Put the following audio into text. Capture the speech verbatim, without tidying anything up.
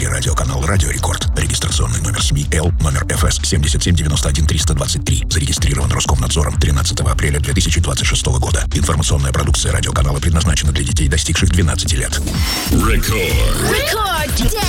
эфире радиоканал «Радио Рекорд». Регистрационный номер СМИ Л, номер эф эс семь семь девять один три два три. Зарегистрирован Роскомнадзором тринадцатого апреля две тысячи двадцать шестого года. Информационная продукция радиоканала предназначена для детей, достигших двенадцати лет. Рекорд. Рекорд.